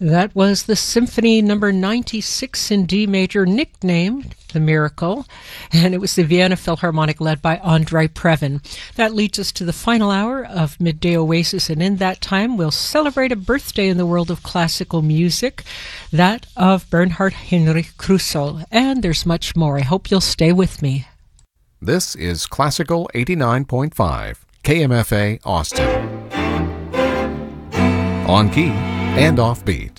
That was the Symphony number 96 in D major, nicknamed The Miracle, and it was the Vienna Philharmonic led by Andrei Previn. That leads us to the final hour of Midday Oasis, and in that time we'll celebrate a birthday in the world of classical music, that of Bernhard Heinrich Krusel, and there's much more. I hope you'll stay with me. This is Classical 89.5, KMFA Austin. On key and offbeat.